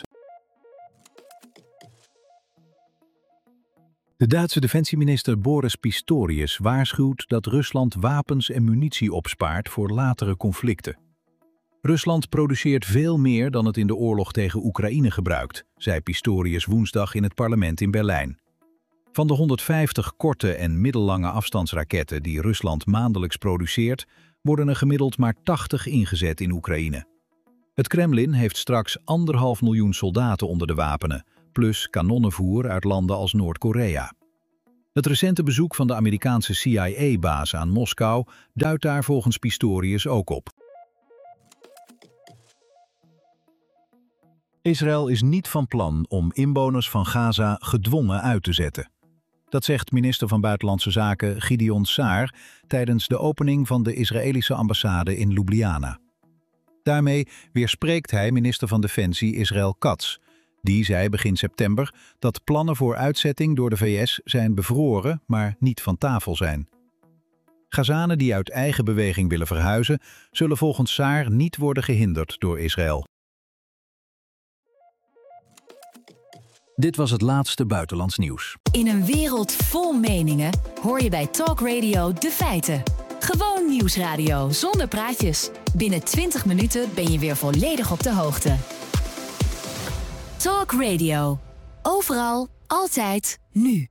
De Duitse defensieminister Boris Pistorius waarschuwt dat Rusland wapens en munitie opspaart voor latere conflicten. Rusland produceert veel meer dan het in de oorlog tegen Oekraïne gebruikt, zei Pistorius woensdag in het parlement in Berlijn. Van de 150 korte en middellange afstandsraketten die Rusland maandelijks produceert, worden er gemiddeld maar 80 ingezet in Oekraïne. Het Kremlin heeft straks 1,5 miljoen soldaten onder de wapenen, plus kanonnenvoer uit landen als Noord-Korea. Het recente bezoek van de Amerikaanse CIA-baas aan Moskou duidt daar volgens Pistorius ook op. Israël is niet van plan om inwoners van Gaza gedwongen uit te zetten. Dat zegt minister van Buitenlandse Zaken Gideon Saar tijdens de opening van de Israëlische ambassade in Ljubljana. Daarmee weerspreekt hij minister van Defensie Israël Katz. Die zei begin september dat plannen voor uitzetting door de VS zijn bevroren, maar niet van tafel zijn. Gazanen die uit eigen beweging willen verhuizen, zullen volgens Saar niet worden gehinderd door Israël. Dit was het laatste buitenlands nieuws. In een wereld vol meningen hoor je bij Talk Radio de feiten. Gewoon nieuwsradio zonder praatjes. Binnen 20 minuten ben je weer volledig op de hoogte. Talk Radio. Overal, altijd, nu.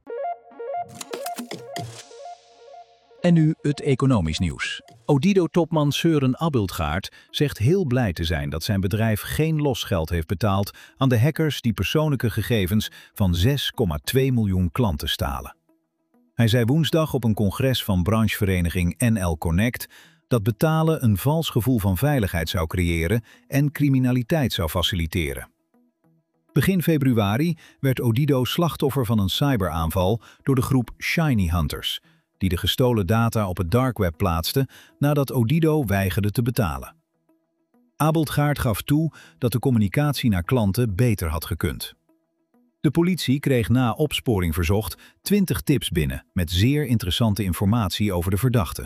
En nu het economisch nieuws. Odido-topman Søren Abildgaard zegt heel blij te zijn dat zijn bedrijf geen losgeld heeft betaald aan de hackers die persoonlijke gegevens van 6,2 miljoen klanten stalen. Hij zei woensdag op een congres van branchevereniging NL Connect dat betalen een vals gevoel van veiligheid zou creëren en criminaliteit zou faciliteren. Begin februari werd Odido slachtoffer van een cyberaanval door de groep Shiny Hunters, die de gestolen data op het dark web plaatste nadat Odido weigerde te betalen. Abildgaard gaf toe dat de communicatie naar klanten beter had gekund. De politie kreeg na opsporing verzocht 20 tips binnen met zeer interessante informatie over de verdachte.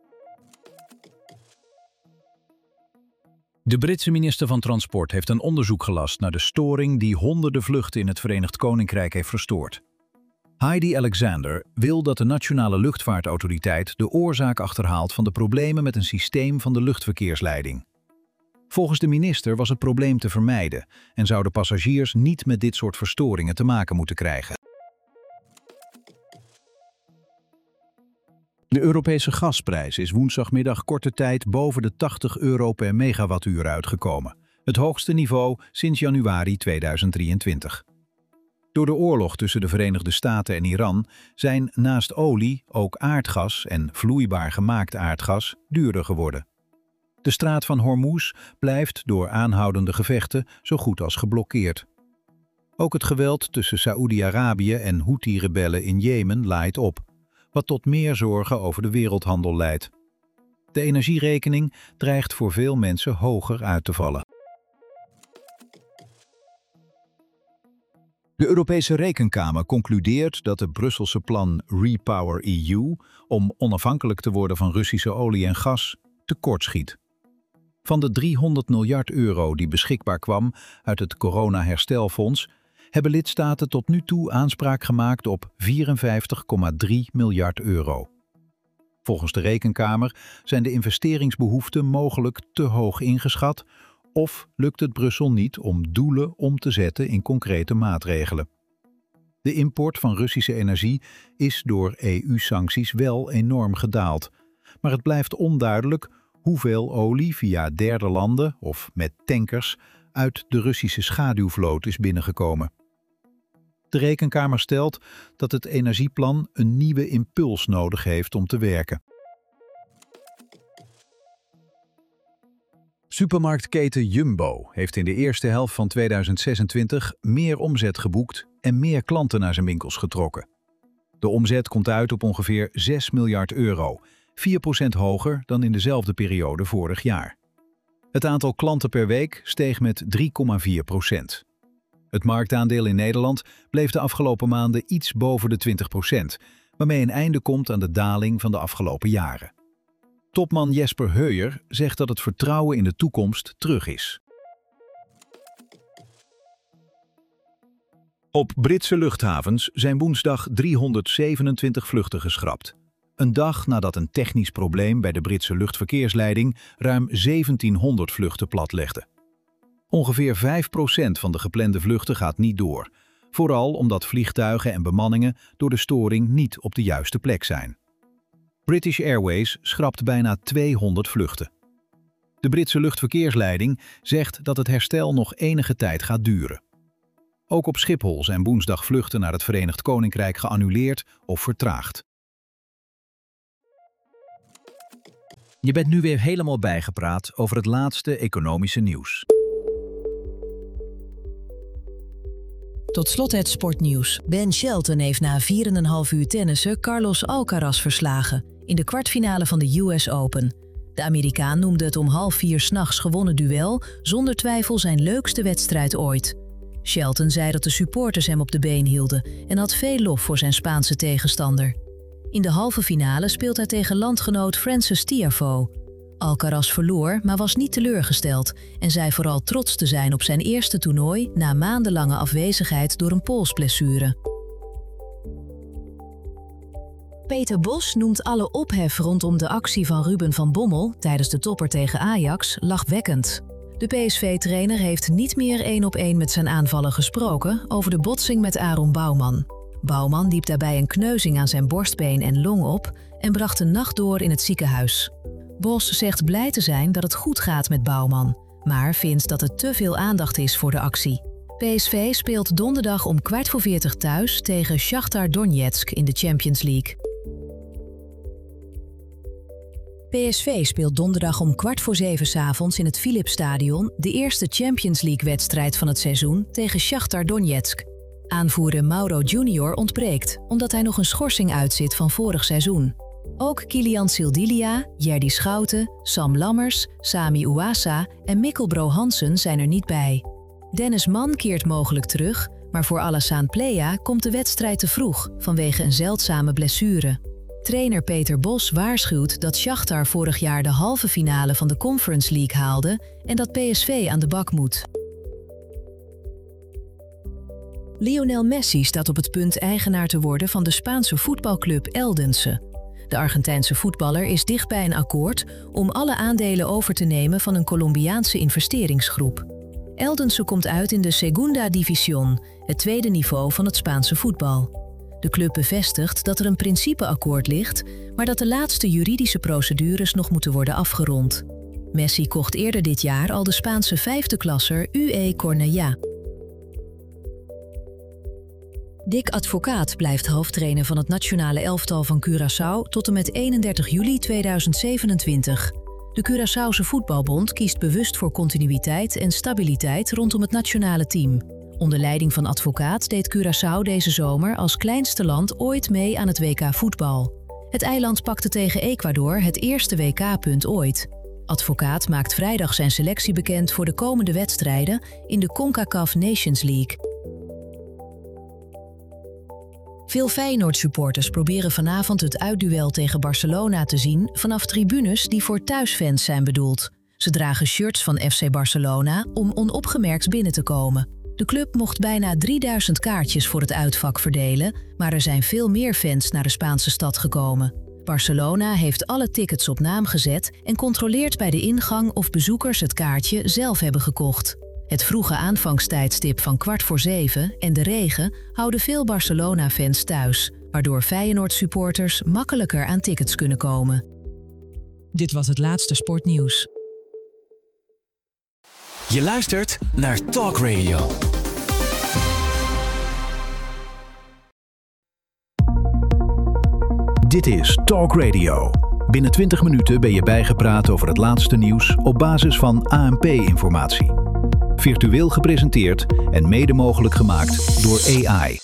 De Britse minister van Transport heeft een onderzoek gelast naar de storing die honderden vluchten in het Verenigd Koninkrijk heeft verstoord. Heidi Alexander wil dat de Nationale Luchtvaartautoriteit de oorzaak achterhaalt van de problemen met een systeem van de luchtverkeersleiding. Volgens de minister was het probleem te vermijden en zouden passagiers niet met dit soort verstoringen te maken moeten krijgen. De Europese gasprijs is woensdagmiddag korte tijd boven de €80 per megawattuur uitgekomen. Het hoogste niveau sinds januari 2023. Door de oorlog tussen de Verenigde Staten en Iran zijn naast olie ook aardgas en vloeibaar gemaakt aardgas duurder geworden. De straat van Hormuz blijft door aanhoudende gevechten zo goed als geblokkeerd. Ook het geweld tussen Saoedi-Arabië en Houthi-rebellen in Jemen laait op, wat tot meer zorgen over de wereldhandel leidt. De energierekening dreigt voor veel mensen hoger uit te vallen. De Europese Rekenkamer concludeert dat het Brusselse plan Repower EU om onafhankelijk te worden van Russische olie en gas tekortschiet. Van de €300 miljard die beschikbaar kwam uit het corona-herstelfonds, hebben lidstaten tot nu toe aanspraak gemaakt op €54,3 miljard. Volgens de Rekenkamer zijn de investeringsbehoeften mogelijk te hoog ingeschat of lukt het Brussel niet om doelen om te zetten in concrete maatregelen. De import van Russische energie is door EU-sancties wel enorm gedaald, maar het blijft onduidelijk hoeveel olie via derde landen of met tankers uit de Russische schaduwvloot is binnengekomen. De Rekenkamer stelt dat het energieplan een nieuwe impuls nodig heeft om te werken. Supermarktketen Jumbo heeft in de eerste helft van 2026 meer omzet geboekt en meer klanten naar zijn winkels getrokken. De omzet komt uit op ongeveer €6 miljard, 4% hoger dan in dezelfde periode vorig jaar. Het aantal klanten per week steeg met 3,4%. Het marktaandeel in Nederland bleef de afgelopen maanden iets boven de 20%, waarmee een einde komt aan de daling van de afgelopen jaren. Topman Jesper Heuyer zegt dat het vertrouwen in de toekomst terug is. Op Britse luchthavens zijn woensdag 327 vluchten geschrapt. Een dag nadat een technisch probleem bij de Britse luchtverkeersleiding ruim 1700 vluchten platlegde. Ongeveer 5% van de geplande vluchten gaat niet door, vooral omdat vliegtuigen en bemanningen door de storing niet op de juiste plek zijn. British Airways schrapt bijna 200 vluchten. De Britse luchtverkeersleiding zegt dat het herstel nog enige tijd gaat duren. Ook op Schiphol zijn woensdag vluchten naar het Verenigd Koninkrijk geannuleerd of vertraagd. Je bent nu weer helemaal bijgepraat over het laatste economische nieuws. Tot slot het sportnieuws. Ben Shelton heeft na 4,5 uur tennissen Carlos Alcaraz verslagen in de kwartfinale van de US Open. De Amerikaan noemde het om 3:30 'nachts gewonnen duel zonder twijfel zijn leukste wedstrijd ooit. Shelton zei dat de supporters hem op de been hielden en had veel lof voor zijn Spaanse tegenstander. In de halve finale speelt hij tegen landgenoot Frances Tiafoe. Alcaraz verloor, maar was niet teleurgesteld en zei vooral trots te zijn op zijn eerste toernooi na maandenlange afwezigheid door een polsblessure. Peter Bos noemt alle ophef rondom de actie van Ruben van Bommel tijdens de topper tegen Ajax lachwekkend. De PSV-trainer heeft niet meer 1-op-1 met zijn aanvaller gesproken over de botsing met Aaron Bouwman. Bouwman liep daarbij een kneuzing aan zijn borstbeen en long op en bracht de nacht door in het ziekenhuis. Bos zegt blij te zijn dat het goed gaat met Bouwman, maar vindt dat er te veel aandacht is voor de actie. PSV speelt donderdag om 15:45 thuis tegen Shakhtar Donetsk in de Champions League. PSV speelt donderdag om 6:15 'avonds in het Philipsstadion de eerste Champions League-wedstrijd van het seizoen tegen Shakhtar Donetsk. Aanvoerder Mauro Junior ontbreekt, omdat hij nog een schorsing uitzit van vorig seizoen. Ook Kilian Sildilia, Jerdy Schouten, Sam Lammers, Sami Ouassa en Mikkel Bro Hansen zijn er niet bij. Dennis Mann keert mogelijk terug, maar voor Alassane Plea komt de wedstrijd te vroeg vanwege een zeldzame blessure. Trainer Peter Bos waarschuwt dat Shakhtar vorig jaar de halve finale van de Conference League haalde en dat PSV aan de bak moet. Lionel Messi staat op het punt eigenaar te worden van de Spaanse voetbalclub Eldense. De Argentijnse voetballer is dicht bij een akkoord om alle aandelen over te nemen van een Colombiaanse investeringsgroep. Eldense komt uit in de Segunda División, het tweede niveau van het Spaanse voetbal. De club bevestigt dat er een principeakkoord ligt, maar dat de laatste juridische procedures nog moeten worden afgerond. Messi kocht eerder dit jaar al de Spaanse vijfde klasser UE Cornellà. Dick Advocaat blijft hoofdtrainer van het nationale elftal van Curaçao tot en met 31 juli 2027. De Curaçaose Voetbalbond kiest bewust voor continuïteit en stabiliteit rondom het nationale team. Onder leiding van Advocaat deed Curaçao deze zomer als kleinste land ooit mee aan het WK voetbal. Het eiland pakte tegen Ecuador het eerste WK-punt ooit. Advocaat maakt vrijdag zijn selectie bekend voor de komende wedstrijden in de CONCACAF Nations League. Veel Feyenoord-supporters proberen vanavond het uitduel tegen Barcelona te zien vanaf tribunes die voor thuisfans zijn bedoeld. Ze dragen shirts van FC Barcelona om onopgemerkt binnen te komen. De club mocht bijna 3000 kaartjes voor het uitvak verdelen, maar er zijn veel meer fans naar de Spaanse stad gekomen. Barcelona heeft alle tickets op naam gezet en controleert bij de ingang of bezoekers het kaartje zelf hebben gekocht. Het vroege aanvangstijdstip van 6:15 en de regen houden veel Barcelona-fans thuis, waardoor Feyenoord-supporters makkelijker aan tickets kunnen komen. Dit was het laatste sportnieuws. Je luistert naar Talk Radio. Dit is Talk Radio. Binnen 20 minuten ben je bijgepraat over het laatste nieuws op basis van ANP-informatie. Virtueel gepresenteerd en mede mogelijk gemaakt door AI.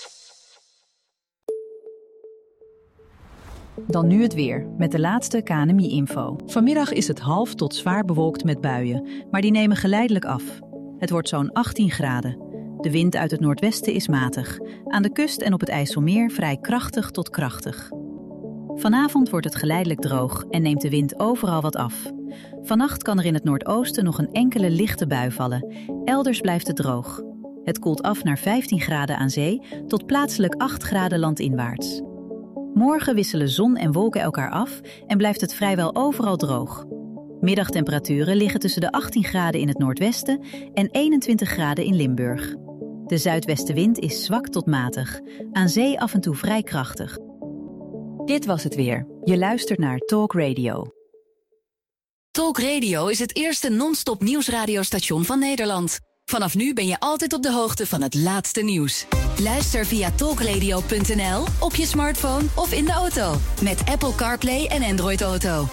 Dan nu het weer, met de laatste KNMI-info. Vanmiddag is het half tot zwaar bewolkt met buien, maar die nemen geleidelijk af. Het wordt zo'n 18 graden. De wind uit het noordwesten is matig. Aan de kust en op het IJsselmeer vrij krachtig tot krachtig. Vanavond wordt het geleidelijk droog en neemt de wind overal wat af. Vannacht kan er in het noordoosten nog een enkele lichte bui vallen. Elders blijft het droog. Het koelt af naar 15 graden aan zee tot plaatselijk 8 graden landinwaarts. Morgen wisselen zon en wolken elkaar af en blijft het vrijwel overal droog. Middagtemperaturen liggen tussen de 18 graden in het noordwesten en 21 graden in Limburg. De zuidwestenwind is zwak tot matig, aan zee af en toe vrij krachtig. Dit was het weer. Je luistert naar Talk Radio. Talk Radio is het eerste non-stop nieuwsradiostation van Nederland. Vanaf nu ben je altijd op de hoogte van het laatste nieuws. Luister via talkradio.nl, op je smartphone of in de auto. Met Apple CarPlay en Android Auto.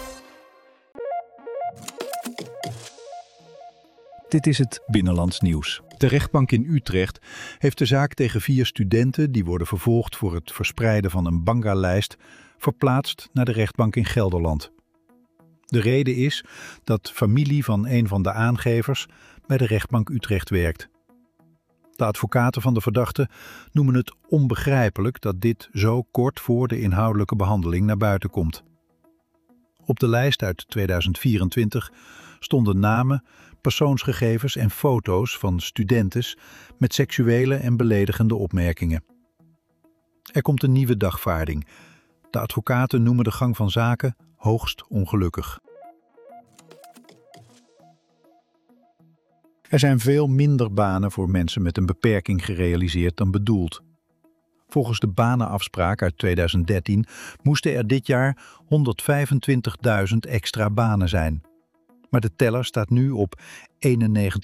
Dit is het Binnenlands Nieuws. De rechtbank in Utrecht heeft de zaak tegen 4 studenten die worden vervolgd voor het verspreiden van een Banga-lijst verplaatst naar de rechtbank in Gelderland. De reden is dat familie van een van de aangevers bij de rechtbank Utrecht werkt. De advocaten van de verdachte noemen het onbegrijpelijk dat dit zo kort voor de inhoudelijke behandeling naar buiten komt. Op de lijst uit 2024 stonden namen, persoonsgegevens en foto's van studentes met seksuele en beledigende opmerkingen. Er komt een nieuwe dagvaarding. De advocaten noemen de gang van zaken hoogst ongelukkig. Er zijn veel minder banen voor mensen met een beperking gerealiseerd dan bedoeld. Volgens de banenafspraak uit 2013 moesten er dit jaar 125.000 extra banen zijn. Maar de teller staat nu op 91.812.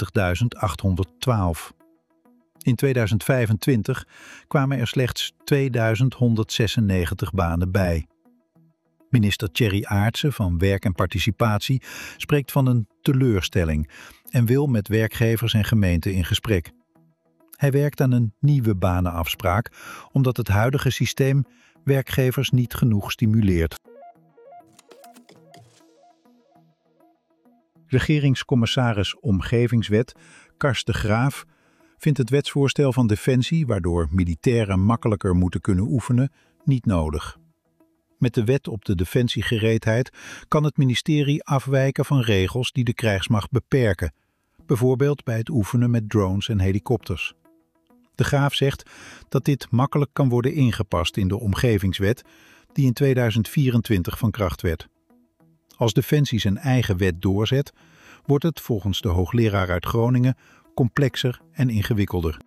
In 2025 kwamen er slechts 2.196 banen bij. Minister Thierry Aartsen van Werk en Participatie spreekt van een teleurstelling en wil met werkgevers en gemeenten in gesprek. Hij werkt aan een nieuwe banenafspraak omdat het huidige systeem werkgevers niet genoeg stimuleert. Regeringscommissaris Omgevingswet Kars de Graaf vindt het wetsvoorstel van Defensie, waardoor militairen makkelijker moeten kunnen oefenen, niet nodig. Met de wet op de defensiegereedheid kan het ministerie afwijken van regels die de krijgsmacht beperken, bijvoorbeeld bij het oefenen met drones en helikopters. De Graaf zegt dat dit makkelijk kan worden ingepast in de Omgevingswet, die in 2024 van kracht werd. Als Defensie zijn eigen wet doorzet, wordt het volgens de hoogleraar uit Groningen complexer en ingewikkelder.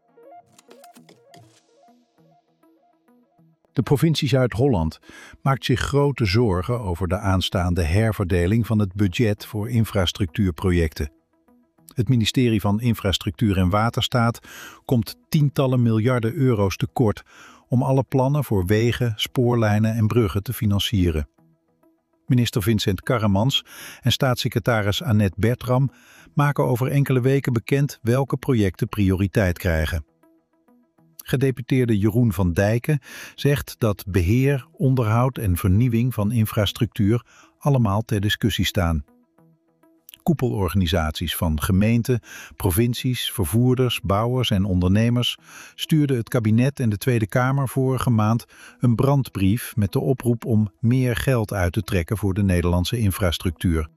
De provincie Zuid-Holland maakt zich grote zorgen over de aanstaande herverdeling van het budget voor infrastructuurprojecten. Het ministerie van Infrastructuur en Waterstaat komt tientallen miljarden euro's tekort om alle plannen voor wegen, spoorlijnen en bruggen te financieren. Minister Vincent Karremans en staatssecretaris Annette Bertram maken over enkele weken bekend welke projecten prioriteit krijgen. Gedeputeerde Jeroen van Dijken zegt dat beheer, onderhoud en vernieuwing van infrastructuur allemaal ter discussie staan. Koepelorganisaties van gemeenten, provincies, vervoerders, bouwers en ondernemers stuurden het kabinet en de Tweede Kamer vorige maand een brandbrief met de oproep om meer geld uit te trekken voor de Nederlandse infrastructuur.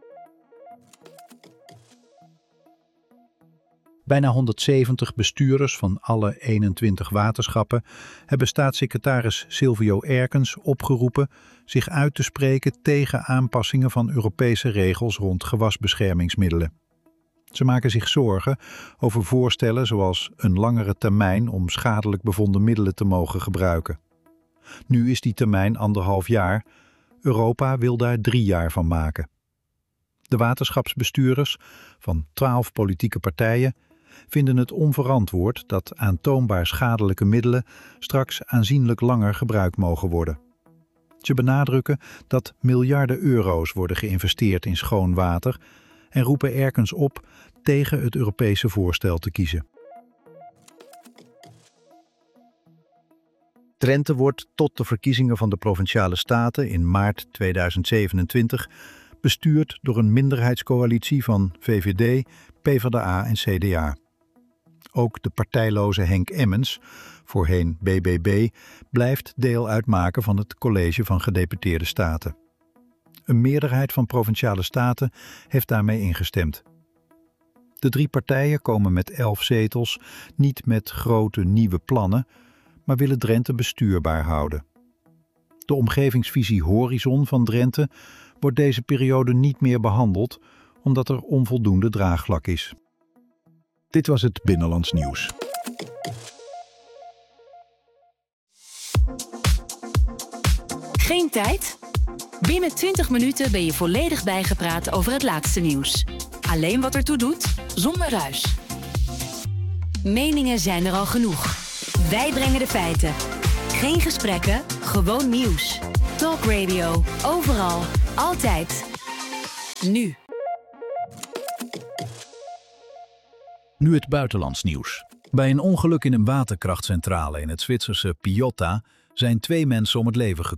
Bijna 170 bestuurders van alle 21 waterschappen hebben staatssecretaris Silvio Erkens opgeroepen zich uit te spreken tegen aanpassingen van Europese regels rond gewasbeschermingsmiddelen. Ze maken zich zorgen over voorstellen zoals een langere termijn om schadelijk bevonden middelen te mogen gebruiken. Nu is die termijn 1,5 jaar. Europa wil daar 3 jaar van maken. De waterschapsbestuurders van 12 politieke partijen vinden het onverantwoord dat aantoonbaar schadelijke middelen straks aanzienlijk langer gebruikt mogen worden. Ze benadrukken dat miljarden euro's worden geïnvesteerd in schoon water en roepen Erkens op tegen het Europese voorstel te kiezen. Drenthe wordt tot de verkiezingen van de Provinciale Staten in maart 2027 bestuurd door een minderheidscoalitie van VVD, PvdA en CDA. Ook de partijloze Henk Emmens, voorheen BBB, blijft deel uitmaken van het College van Gedeputeerde Staten. Een meerderheid van Provinciale Staten heeft daarmee ingestemd. De 3 partijen komen met 11 zetels niet met grote nieuwe plannen, maar willen Drenthe bestuurbaar houden. De omgevingsvisie Horizon van Drenthe wordt deze periode niet meer behandeld, omdat er onvoldoende draagvlak is. Dit was het Binnenlands Nieuws. Geen tijd? Binnen 20 minuten ben je volledig bijgepraat over het laatste nieuws. Alleen wat ertoe doet, zonder ruis. Meningen zijn er al genoeg. Wij brengen de feiten. Geen gesprekken, gewoon nieuws. Talk Radio. Overal. Altijd. Nu. Nu het buitenlands nieuws. Bij een ongeluk in een waterkrachtcentrale in het Zwitserse Piotta zijn 2 mensen om het leven gekomen.